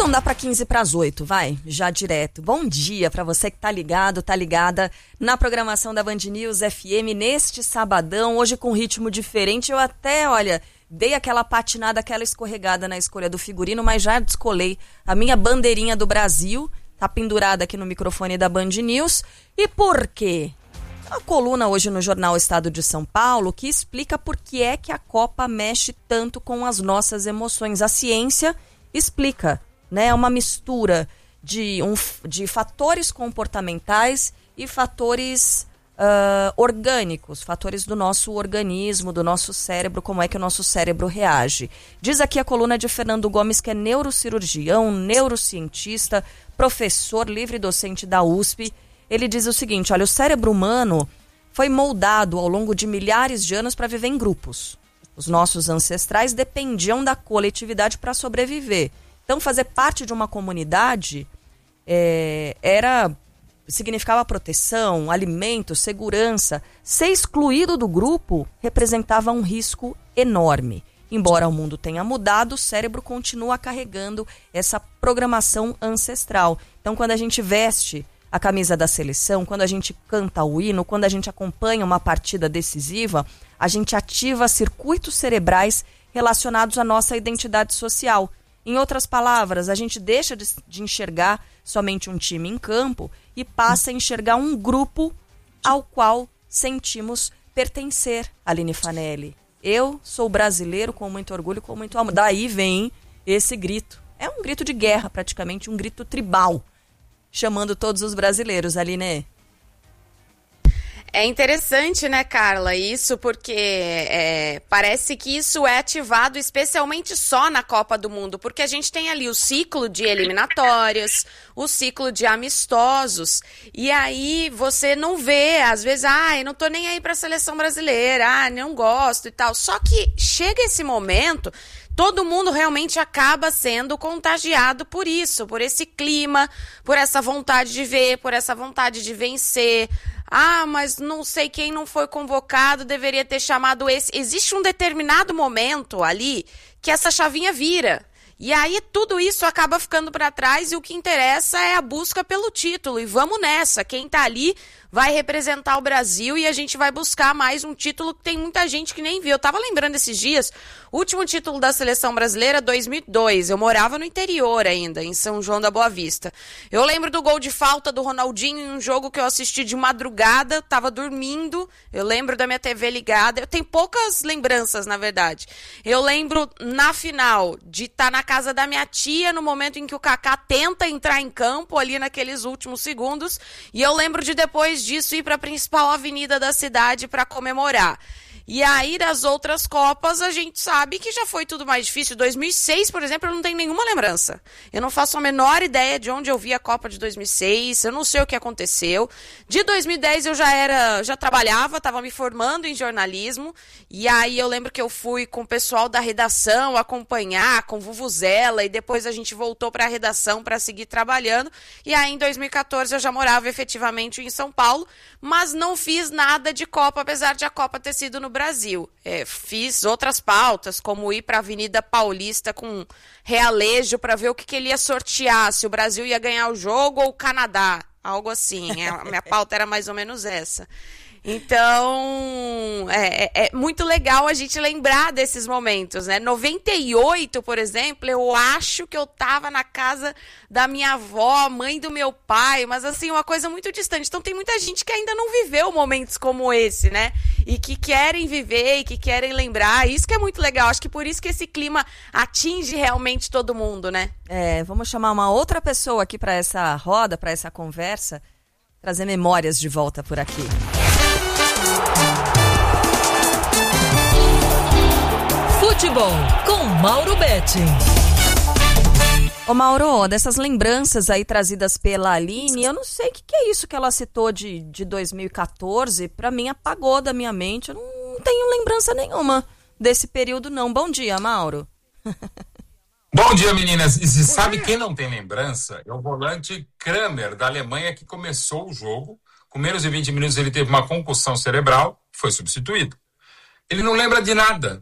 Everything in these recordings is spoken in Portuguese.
Vamos dar para 15 para as 8, vai, já direto. Bom dia para você que tá ligado, tá ligada na programação da Band News FM neste sabadão, hoje com ritmo diferente. Eu até, olha, dei aquela patinada, aquela escorregada na escolha do figurino, mas já descolei a minha bandeirinha do Brasil, tá pendurada aqui no microfone da Band News. E por quê? A coluna hoje no jornal Estado de São Paulo que explica por que é que a Copa mexe tanto com as nossas emoções. A ciência explica, né? É uma mistura de fatores comportamentais e fatores orgânicos, fatores do nosso organismo, do nosso cérebro, como é que o nosso cérebro reage. Diz aqui a coluna de Fernando Gomes, que é neurocirurgião, neurocientista, professor livre docente da USP. Ele diz o seguinte, olha, o cérebro humano foi moldado ao longo de milhares de anos para viver em grupos. Os nossos ancestrais dependiam da coletividade para sobreviver. Então, fazer parte de uma comunidade significava proteção, alimento, segurança. Ser excluído do grupo representava um risco enorme. Embora o mundo tenha mudado, o cérebro continua carregando essa programação ancestral. Então, quando a gente veste a camisa da seleção, quando a gente canta o hino, quando a gente acompanha uma partida decisiva, a gente ativa circuitos cerebrais relacionados à nossa identidade social. Em outras palavras, a gente deixa de enxergar somente um time em campo e passa a enxergar um grupo ao qual sentimos pertencer. Aline Fanelli, eu sou brasileiro com muito orgulho, com muito amor. Daí vem esse grito. É um grito de guerra, praticamente um grito tribal, chamando todos os brasileiros, Aline. É interessante, né, Carla, isso, porque parece que isso é ativado especialmente só na Copa do Mundo, porque a gente tem ali o ciclo de eliminatórias, o ciclo de amistosos, e aí você não vê, às vezes, eu não tô nem aí pra seleção brasileira, não gosto e tal, só que chega esse momento, todo mundo realmente acaba sendo contagiado por isso, por esse clima, por essa vontade de ver, por essa vontade de vencer. Mas não sei quem não foi convocado, deveria ter chamado esse. Existe um determinado momento ali que essa chavinha vira. E aí tudo isso acaba ficando para trás e o que interessa é a busca pelo título. E vamos nessa, quem tá ali vai representar o Brasil e a gente vai buscar mais um título que tem muita gente que nem viu. Eu tava lembrando esses dias, o último título da seleção brasileira, 2002. Eu morava no interior ainda, em São João da Boa Vista. Eu lembro do gol de falta do Ronaldinho em um jogo que eu assisti de madrugada, tava dormindo. Eu lembro da minha TV ligada. Eu tenho poucas lembranças, na verdade. Eu lembro na final de estar na casa da minha tia no momento em que o Kaká tenta entrar em campo ali naqueles últimos segundos. E eu lembro de depois disso ir para a principal avenida da cidade para comemorar. E aí, das outras Copas, a gente sabe que já foi tudo mais difícil. 2006, por exemplo, eu não tenho nenhuma lembrança. Eu não faço a menor ideia de onde eu vi a Copa de 2006, eu não sei o que aconteceu. De 2010 eu já trabalhava, estava me formando em jornalismo, e aí eu lembro que eu fui com o pessoal da redação acompanhar, com Vuvuzela, e depois a gente voltou para a redação para seguir trabalhando. E aí, em 2014, eu já morava efetivamente em São Paulo, mas não fiz nada de Copa, apesar de a Copa ter sido no Brasil. Fiz outras pautas, como ir para a Avenida Paulista com realejo para ver o que ele ia sortear, se o Brasil ia ganhar o jogo ou o Canadá, algo assim. A minha pauta era mais ou menos essa. Então, é muito legal a gente lembrar desses momentos, né? 98, por exemplo, eu acho que eu tava na casa da minha avó, mãe do meu pai, mas assim, uma coisa muito distante. Então tem muita gente que ainda não viveu momentos como esse, né? E que querem viver e que querem lembrar. Isso que é muito legal. Acho que por isso que esse clima atinge realmente todo mundo, né? Vamos chamar uma outra pessoa aqui para essa roda, para essa conversa, trazer memórias de volta por aqui. Futebol com Mauro Betti. Ô Mauro, dessas lembranças aí trazidas pela Aline, eu não sei o que é isso que ela citou de 2014, pra mim apagou da minha mente, eu não tenho lembrança nenhuma desse período não. Bom dia, Mauro. Bom dia, meninas. E se sabe quem não tem lembrança? É o volante Kramer, da Alemanha, que começou o jogo. Com menos de 20 minutos ele teve uma concussão cerebral, foi substituído. Ele não lembra de nada,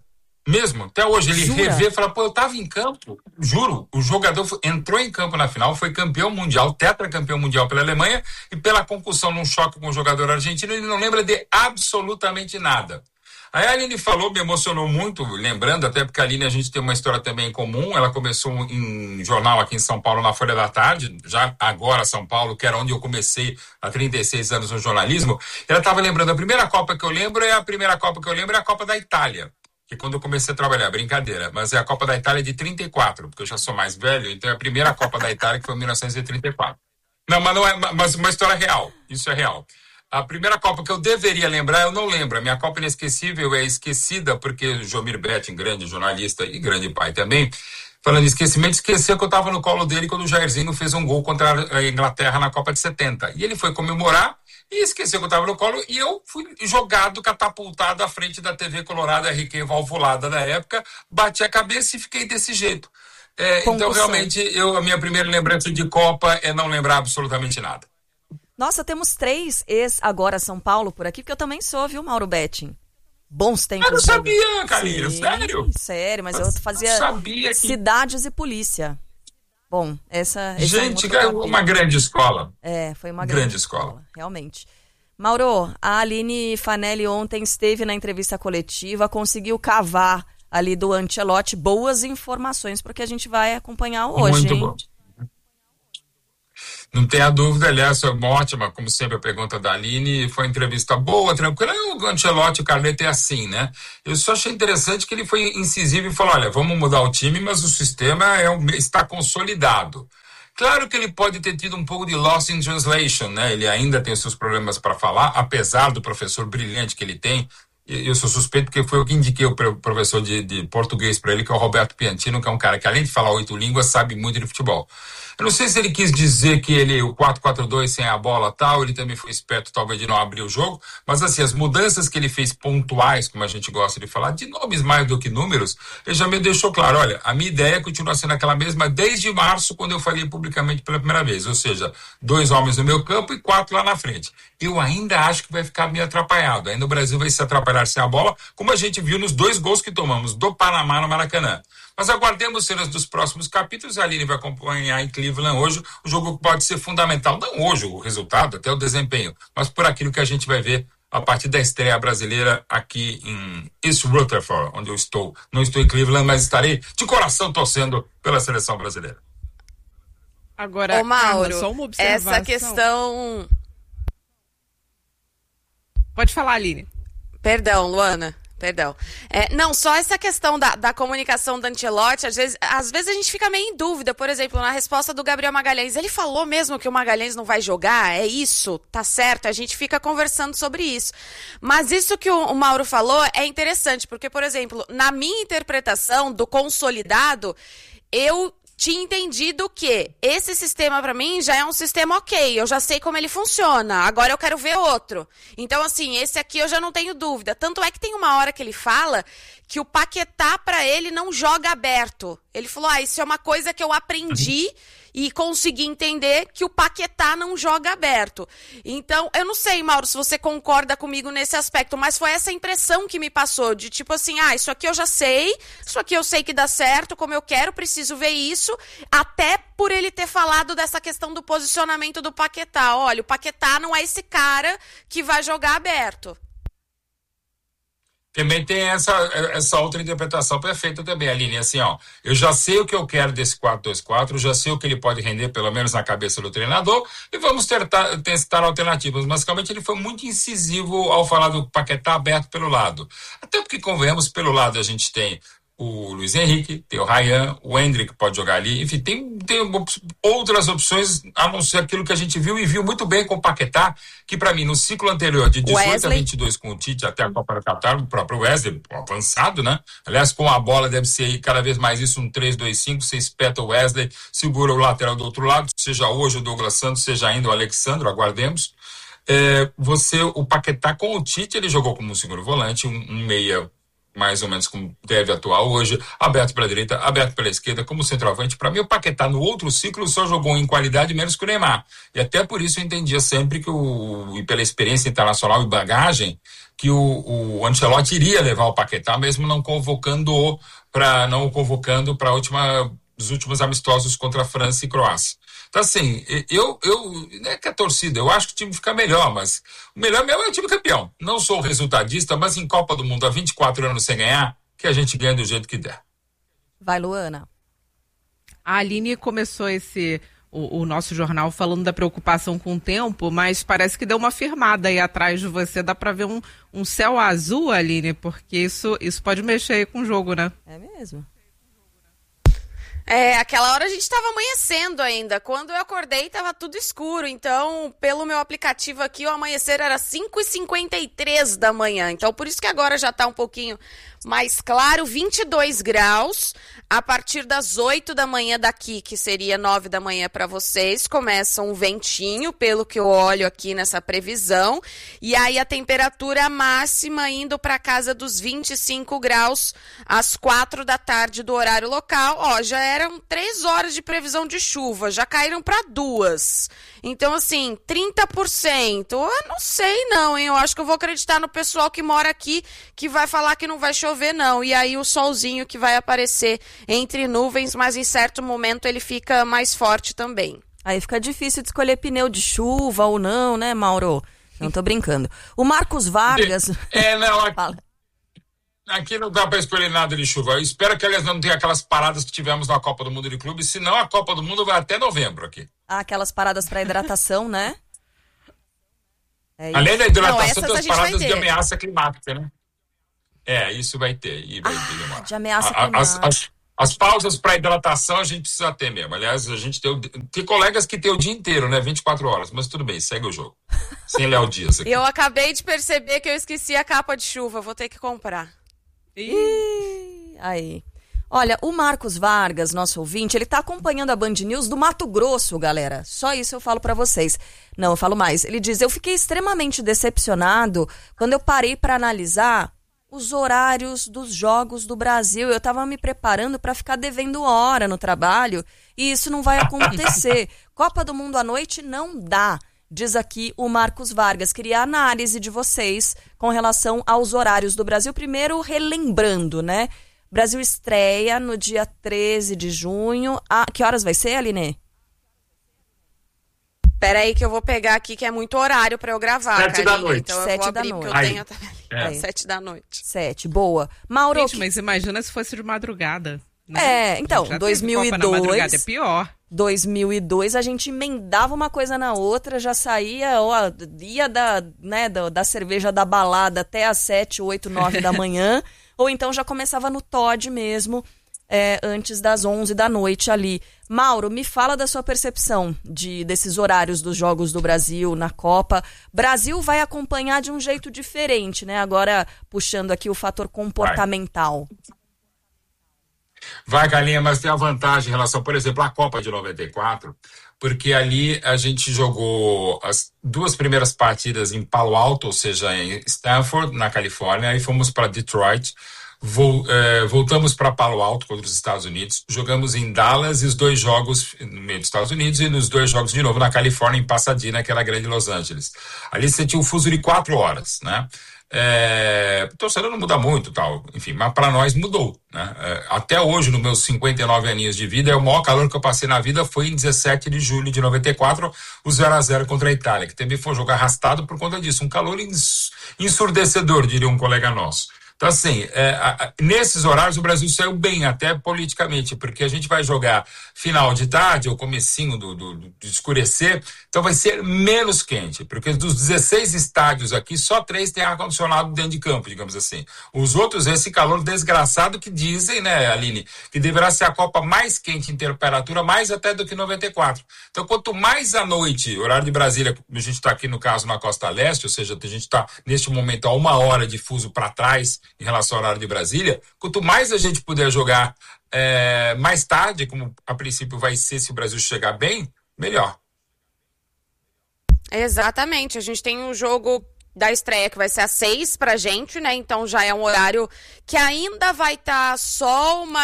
Mesmo, até hoje, ele Jura? revê e fala, pô, eu tava em campo, juro, o jogador entrou em campo na final, foi campeão mundial, tetracampeão mundial pela Alemanha, e pela concussão num choque com o jogador argentino, ele não lembra de absolutamente nada. Aí a Aline falou, me emocionou muito, lembrando, até porque a Aline a gente tem uma história também em comum, ela começou em jornal aqui em São Paulo, na Folha da Tarde, já agora São Paulo, que era onde eu comecei há 36 anos no jornalismo, ela estava lembrando, a primeira Copa que eu lembro é a Copa da Itália. Que quando eu comecei a trabalhar, brincadeira, mas é a Copa da Itália de 34, porque eu já sou mais velho, então é a primeira Copa da Itália que foi em 1934. Não, mas não é, mas uma história real, isso é real. A primeira Copa que eu deveria lembrar, eu não lembro. A minha Copa inesquecível é esquecida, porque Jomir Betting, grande jornalista e grande pai também, falando de esquecimento, esqueceu que eu estava no colo dele quando o Jairzinho fez um gol contra a Inglaterra na Copa de 70. E ele foi comemorar, e esqueceu que eu estava no colo, e eu fui jogado, catapultado à frente da TV Colorado RQ valvulada da época, bati a cabeça e fiquei desse jeito. Então, realmente, a minha primeira lembrança de Copa é não lembrar absolutamente nada. Nossa, temos 3 ex-agora São Paulo por aqui, porque eu também sou, viu, Mauro Betting? Bons tempos. Eu não sabia, Carlinhos, sério? Sério, mas eu fazia cidades e polícia. Bom, essa gente, é uma grande escola. Foi uma grande escola, realmente. Mauro, a Aline Fanelli ontem esteve na entrevista coletiva, conseguiu cavar ali do Ancelotti boas informações, porque a gente vai acompanhar hoje, muito hein? Bom. Não tenha dúvida, aliás, foi uma ótima, como sempre, a pergunta da Aline, foi uma entrevista boa, tranquila. O Ancelotti, o Carleto é assim, né? Eu só achei interessante que ele foi incisivo e falou, olha, vamos mudar o time, mas o sistema está consolidado. Claro que ele pode ter tido um pouco de loss in translation, né? Ele ainda tem os seus problemas para falar, apesar do professor brilhante que ele tem. Eu sou suspeito porque foi eu que indiquei o professor de português para ele, que é o Roberto Piantino, que é um cara que, além de falar 8 línguas, sabe muito de futebol. Eu não sei se ele quis dizer que o 4-4-2 sem a bola tal, ele também foi esperto talvez de não abrir o jogo, mas assim, as mudanças que ele fez pontuais, como a gente gosta de falar, de nomes mais do que números, ele já me deixou claro, olha, a minha ideia continua sendo aquela mesma desde março, quando eu falei publicamente pela primeira vez, ou seja, 2 homens no meu campo e 4 lá na frente. Eu ainda acho que vai ficar meio atrapalhado, ainda o Brasil vai se atrapalhar sem a bola, como a gente viu nos 2 gols que tomamos do Panamá no Maracanã. Mas aguardemos cenas dos próximos capítulos. A Aline vai acompanhar em Cleveland hoje o jogo que pode ser fundamental. Não hoje o resultado, até o desempenho, mas por aquilo que a gente vai ver a partir da estreia brasileira aqui em East Rutherford, onde eu estou. Não estou em Cleveland, mas estarei de coração torcendo pela seleção brasileira. Agora, ô Mauro, Carla, só uma observação. essa questão... Pode falar, Aline. Perdão, Luana. Perdão. Não, só essa questão da comunicação da Ancelotti, às vezes a gente fica meio em dúvida. Por exemplo, na resposta do Gabriel Magalhães, ele falou mesmo que o Magalhães não vai jogar? É isso? Tá certo? A gente fica conversando sobre isso. Mas isso que o Mauro falou é interessante, porque, por exemplo, na minha interpretação do consolidado, eu tinha entendido que esse sistema para mim já é um sistema ok, eu já sei como ele funciona, agora eu quero ver outro. Então, assim, esse aqui eu já não tenho dúvida. Tanto é que tem uma hora que ele fala que o Paquetá para ele não joga aberto. Ele falou, isso é uma coisa que eu aprendi e consegui entender que o Paquetá não joga aberto. Então, eu não sei, Mauro, se você concorda comigo nesse aspecto, mas foi essa impressão que me passou, de tipo assim, isso aqui eu já sei, isso aqui eu sei que dá certo, como eu quero, preciso ver isso, até por ele ter falado dessa questão do posicionamento do Paquetá. Olha, o Paquetá não é esse cara que vai jogar aberto. Também tem essa outra interpretação perfeita também, Aline, assim, eu já sei o que eu quero desse 4-2-4, já sei o que ele pode render, pelo menos na cabeça do treinador, e vamos testar alternativas, mas realmente ele foi muito incisivo ao falar do Paquetá aberto pelo lado, até porque, convenhamos, pelo lado a gente tem o Luiz Henrique, tem o Ryan, o Endrick pode jogar ali, enfim, tem outras opções, a não ser aquilo que a gente viu, e viu muito bem com o Paquetá, que para mim, no ciclo anterior, de 18 a 22 com o Tite, até a Copa do Catar, o próprio Wesley, avançado, né? Aliás, com a bola deve ser cada vez mais isso, um 3-2-5, você espeta o Wesley, segura o lateral do outro lado, seja hoje o Douglas Santos, seja ainda o Alexandro, aguardemos. O Paquetá com o Tite, ele jogou como um segundo volante, um meia, mais ou menos como deve atuar hoje, aberto pela direita, aberto pela esquerda, como centroavante. Para mim, o Paquetá no outro ciclo só jogou em qualidade menos que o Neymar. E até por isso eu entendia sempre e pela experiência internacional e bagagem, que o Ancelotti iria levar o Paquetá, mesmo não convocando para os últimos amistosos contra a França e Croácia. Então, assim, não é que a torcida, eu acho que o time fica melhor, mas o melhor mesmo é o time campeão. Não sou resultadista, mas em Copa do Mundo há 24 anos sem ganhar, que a gente ganha do jeito que der. Vai, Luana. A Aline começou o nosso jornal falando da preocupação com o tempo, mas parece que deu uma firmada aí atrás de você. Dá pra ver um céu azul, Aline, porque isso pode mexer aí com o jogo, né? É mesmo. Aquela hora a gente estava amanhecendo ainda. Quando eu acordei, estava tudo escuro. Então, pelo meu aplicativo aqui, o amanhecer era 5h53 da manhã. Então, por isso que agora já está um pouquinho mais claro. 22 graus. A partir das 8 da manhã daqui, que seria 9 da manhã para vocês, começa um ventinho, pelo que eu olho aqui nessa previsão. E aí a temperatura máxima indo para casa dos 25 graus às 4 da tarde do horário local. Ó, já eram 3 horas de previsão de chuva, já caíram para 2. Então, assim, 30%. Eu não sei não, hein? Eu acho que eu vou acreditar no pessoal que mora aqui, que vai falar que não vai chover não. E aí o solzinho que vai aparecer entre nuvens, mas em certo momento ele fica mais forte também. Aí fica difícil de escolher pneu de chuva ou não, né, Mauro? Não, tô brincando. O Marcos Vargas... Não, aqui não dá para escolher nada de chuva. Eu espero que elas não tenham aquelas paradas que tivemos na Copa do Mundo de Clubes, senão a Copa do Mundo vai até novembro aqui. Aquelas paradas para hidratação, né? Além da hidratação, tem as paradas de ameaça climática, né? Isso vai ter. E vai ter de ameaça climática. As pausas para hidratação a gente precisa ter mesmo. Aliás, a gente tem colegas que tem o dia inteiro, né? 24 horas. Mas tudo bem, segue o jogo. Sem Léo Dias aqui. Eu acabei de perceber que eu esqueci a capa de chuva. Vou ter que comprar. Aí. Olha, o Marcos Vargas, nosso ouvinte, ele tá acompanhando a Band News do Mato Grosso, galera. Só isso eu falo pra vocês. Não, eu falo mais. Ele diz, eu fiquei extremamente decepcionado quando eu parei pra analisar os horários dos jogos do Brasil. Eu tava me preparando pra ficar devendo hora no trabalho e isso não vai acontecer. Copa do Mundo à noite não dá. Diz aqui o Marcos Vargas. Queria a análise de vocês com relação aos horários do Brasil. Primeiro, relembrando, né? Brasil estreia no dia 13 de junho. Que horas vai ser, Aline? Peraí que eu vou pegar aqui, que é muito horário pra eu gravar, 7 da noite. Então 7 eu vou abrir, da porque noite. eu tenho 7 da noite. 7, boa. Mauro... Gente, mas imagina se fosse de madrugada. Né? Então, já 2002... Copa na madrugada é pior. 2002 a gente emendava uma coisa na outra, já saía, ia da cerveja da balada até às 7, 8, 9 da manhã, ou então já começava no Todd mesmo, antes das 11 da noite ali. Mauro, me fala da sua percepção desses horários dos Jogos do Brasil na Copa. Brasil vai acompanhar de um jeito diferente, né? Agora puxando aqui o fator comportamental. Vai, Galinha, mas tem a vantagem em relação, por exemplo, à Copa de 94, porque ali a gente jogou as 2 primeiras partidas em Palo Alto, ou seja, em Stanford, na Califórnia, aí fomos para Detroit, voltamos para Palo Alto contra os Estados Unidos, jogamos em Dallas e os 2 jogos no meio dos Estados Unidos e nos 2 jogos de novo na Califórnia, em Pasadena, que era a grande Los Angeles. Ali você tinha um fuso de 4 horas, né? Torcedor não muda muito, tal, enfim, mas para nós mudou, né? Até hoje, nos meus 59 aninhos de vida, o maior calor que eu passei na vida foi em 17 de julho de 94, o 0-0 contra a Itália, que também foi um jogo arrastado por conta disso, um calor ensurdecedor, diria um colega nosso. Então, assim, nesses horários o Brasil saiu bem, até politicamente, porque a gente vai jogar final de tarde, ou comecinho de escurecer, então vai ser menos quente, porque dos 16 estádios aqui, só 3 tem ar-condicionado dentro de campo, digamos assim. Os outros, esse calor desgraçado que dizem, né, Aline, que deverá ser a Copa mais quente em temperatura, mais até do que 94. Então, quanto mais à noite, horário de Brasília, a gente está aqui, no caso, na Costa Leste, ou seja, a gente está, neste momento, a 1 hora de fuso para trás, em relação ao horário de Brasília, quanto mais a gente puder jogar mais tarde, como a princípio vai ser se o Brasil chegar bem, melhor. Exatamente, a gente tem um jogo da estreia que vai ser às 6 pra gente, né? Então já é um horário que ainda vai estar sol, mas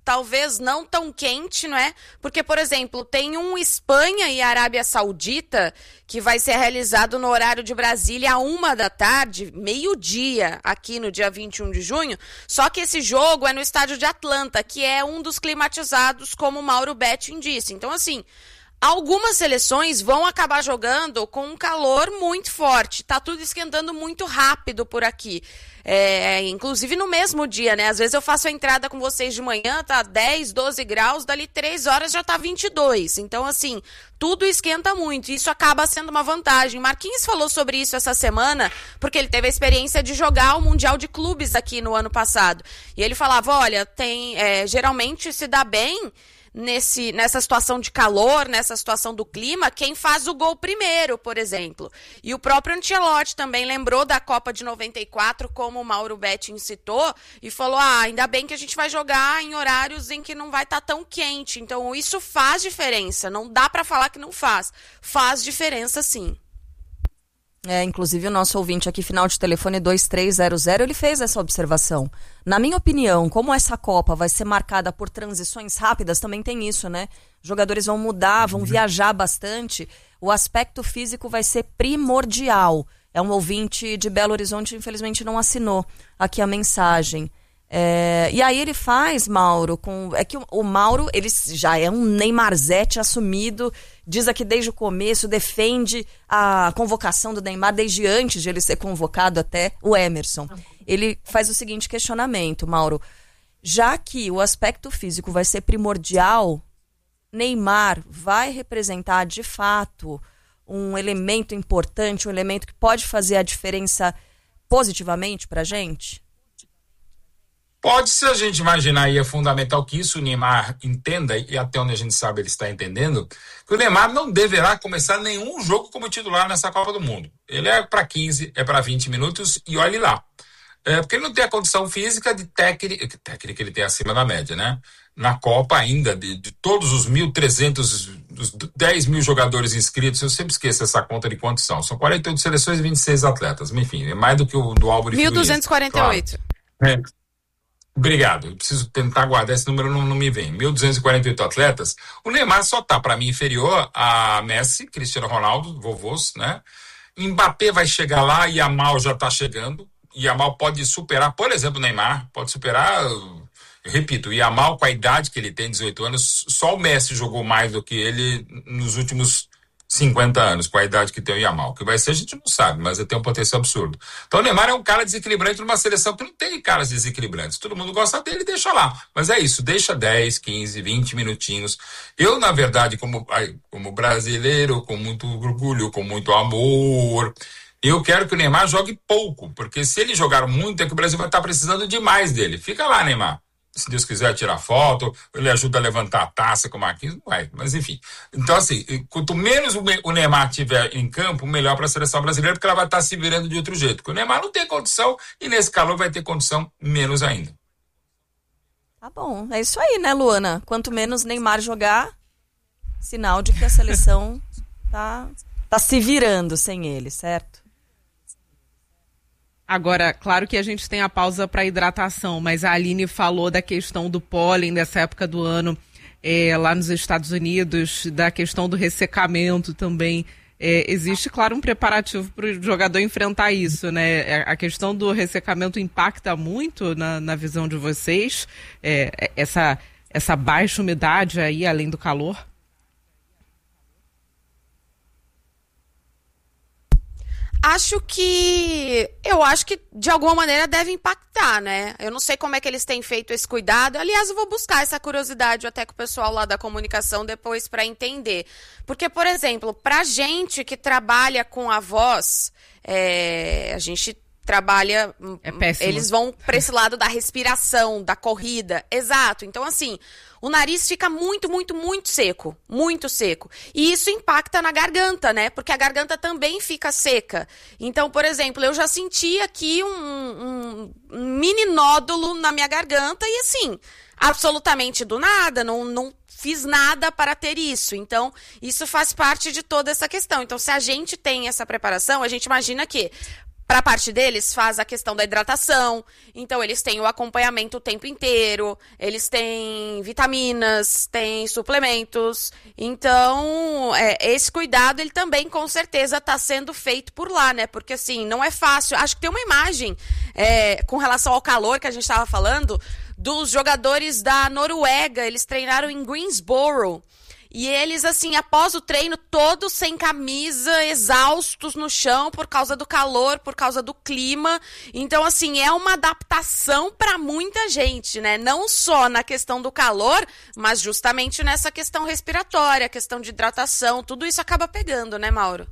talvez não tão quente, não é? Porque, por exemplo, tem um Espanha e Arábia Saudita que vai ser realizado no horário de Brasília, 13h, meio-dia, aqui no dia 21 de junho. Só que esse jogo é no estádio de Atlanta, que é um dos climatizados, como o Mauro Betting disse. Então, assim, algumas seleções vão acabar jogando com um calor muito forte. Tá tudo esquentando muito rápido por aqui. Inclusive no mesmo dia, né? Às vezes eu faço a entrada com vocês de manhã, tá 10, 12 graus, dali 3 horas já tá 22. Então, assim, tudo esquenta muito. Isso acaba sendo uma vantagem. Marquinhos falou sobre isso essa semana, porque ele teve a experiência de jogar o Mundial de Clubes aqui no ano passado. E ele falava, olha, geralmente se dá bem nessa situação de calor, nessa situação do clima, quem faz o gol primeiro, por exemplo. E o próprio Ancelotti também lembrou da Copa de 94, como o Mauro Betting citou, e falou, ainda bem que a gente vai jogar em horários em que não vai estar tão quente. Então isso faz diferença, não dá para falar que não faz. Faz diferença sim. Inclusive o nosso ouvinte aqui, final de telefone 2300, ele fez essa observação. Na minha opinião, como essa Copa vai ser marcada por transições rápidas, também tem isso, né? Jogadores vão mudar, vão viajar bastante, o aspecto físico vai ser primordial. É um ouvinte de Belo Horizonte, infelizmente não assinou aqui a mensagem. E aí ele faz, Mauro, que o Mauro, ele já é um Neymarzete assumido, diz aqui desde o começo, defende a convocação do Neymar desde antes de ele ser convocado até o Emerson. Ele faz o seguinte questionamento, Mauro, já que o aspecto físico vai ser primordial, Neymar vai representar de fato um elemento importante, um elemento que pode fazer a diferença positivamente pra gente? Pode, se a gente imaginar, e é fundamental que isso o Neymar entenda, e até onde a gente sabe ele está entendendo, que o Neymar não deverá começar nenhum jogo como titular nessa Copa do Mundo. Ele é para 15, é para 20 minutos, e olhe lá. Porque ele não tem a condição física de técnica ele tem acima da média, né? Na Copa ainda, de todos os 1.300, dos 10 mil jogadores inscritos, eu sempre esqueço essa conta de quantos são. São 48 seleções e 26 atletas. Enfim, é mais do que o do Álvaro. 1.248. Claro. Obrigado, eu preciso tentar guardar esse número, não me vem. 1.248 atletas. O Neymar só tá, para mim, inferior a Messi, Cristiano Ronaldo, vovôs, né? Mbappé vai chegar lá, Yamal já tá chegando. Yamal pode superar, por exemplo, o Neymar, pode superar, eu repito, o Yamal com a idade que ele tem, 18 anos, só o Messi jogou mais do que ele nos últimos 50 anos, com a idade que tem o Yamal. O que vai ser a gente não sabe, mas ele tem um potencial absurdo. Então o Neymar é um cara desequilibrante numa seleção que não tem caras desequilibrantes. Todo mundo gosta dele, deixa lá. Mas é isso, deixa 10, 15, 20 minutinhos. Eu, na verdade, como brasileiro, com muito orgulho, com muito amor, eu quero que o Neymar jogue pouco, porque se ele jogar muito, é que o Brasil vai estar precisando demais dele. Fica lá, Neymar. Se Deus quiser tirar foto, ele ajuda a levantar a taça com o Marquinhos, não vai, mas enfim. Então, assim, quanto menos o Neymar tiver em campo, melhor para a seleção brasileira, porque ela vai estar se virando de outro jeito. Porque o Neymar não tem condição e nesse calor vai ter condição menos ainda. Tá bom, é isso aí, né, Luana? Quanto menos Neymar jogar, sinal de que a seleção tá se virando sem ele, certo? Agora, claro que a gente tem a pausa para hidratação, mas a Aline falou da questão do pólen dessa época do ano lá nos Estados Unidos, da questão do ressecamento também. Existe, claro, um preparativo para o jogador enfrentar isso, né? A questão do ressecamento impacta muito na visão de vocês, essa baixa umidade aí, além do calor? Eu acho que de alguma maneira deve impactar, né? Eu não sei como é que eles têm feito esse cuidado. Aliás, eu vou buscar essa curiosidade até com o pessoal lá da comunicação depois para entender. Porque, por exemplo, pra gente que trabalha com a voz, a gente trabalha... Eles vão para esse lado da respiração, da corrida. Exato. Então, assim... O nariz fica muito, muito, muito seco. Muito seco. E isso impacta na garganta, né? Porque a garganta também fica seca. Então, por exemplo, eu já senti aqui um mini nódulo na minha garganta e assim, absolutamente do nada, não fiz nada para ter isso. Então, isso faz parte de toda essa questão. Então, se a gente tem essa preparação, a gente imagina que para a parte deles, faz a questão da hidratação. Então, eles têm o acompanhamento o tempo inteiro, eles têm vitaminas, têm suplementos. Então, esse cuidado, ele também, com certeza, está sendo feito por lá, né? Porque, assim, não é fácil. Acho que tem uma imagem com relação ao calor que a gente estava falando, dos jogadores da Noruega. Eles treinaram em Greensboro. E eles, assim, após o treino, todos sem camisa, exaustos no chão por causa do calor, por causa do clima. Então, assim, é uma adaptação para muita gente, né? Não só na questão do calor, mas justamente nessa questão respiratória, questão de hidratação. Tudo isso acaba pegando, né, Mauro?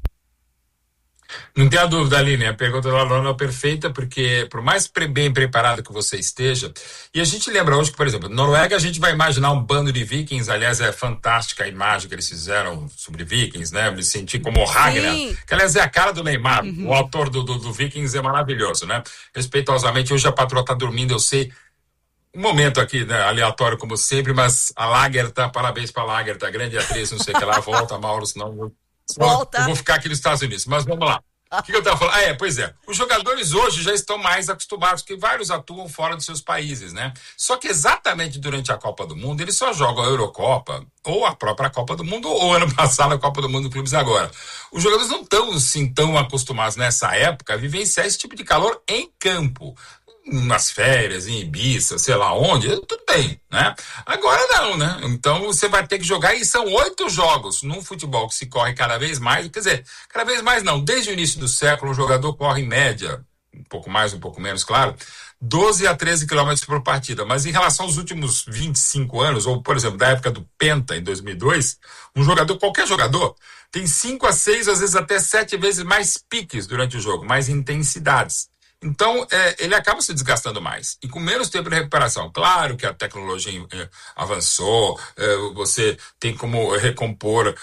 Não tenha dúvida, Aline, a pergunta da Lona é perfeita, porque por mais bem preparado que você esteja, e a gente lembra hoje que, por exemplo, na Noruega a gente vai imaginar um bando de vikings, aliás, é fantástica a imagem que eles fizeram sobre vikings, né? Me senti como o Ragnar, que aliás é a cara do Neymar, o autor do Vikings é maravilhoso, né? Respeitosamente, hoje a patroa tá dormindo, eu sei. Um momento aqui, né, aleatório como sempre, mas a Lagertha, parabéns pra Lagertha, grande atriz, não sei o que lá, volta, Mauro, senão eu vou ficar aqui nos Estados Unidos, mas vamos lá. O que eu estava falando? Pois é. Os jogadores hoje já estão mais acostumados, porque vários atuam fora dos seus países, né? Só que exatamente durante a Copa do Mundo, eles só jogam a Eurocopa, ou a própria Copa do Mundo, ou ano passado a Copa do Mundo do Clubes agora. Os jogadores não estão assim tão acostumados nessa época a vivenciar esse tipo de calor em campo. Nas férias, em Ibiza, sei lá onde, tudo bem, né? Agora não, né? Então você vai ter que jogar, e são 8 jogos num futebol que se corre cada vez mais, quer dizer, cada vez mais não, desde o início do século o jogador corre em média, um pouco mais, um pouco menos, claro, 12 a 13 quilômetros por partida, mas em relação aos últimos 25 anos, ou por exemplo, da época do Penta, em 2002, um jogador, qualquer jogador, tem 5 a 6, às vezes até 7 vezes mais piques durante o jogo, mais intensidades. Então, ele acaba se desgastando mais e com menos tempo de recuperação. Claro que a tecnologia avançou, você tem como recompor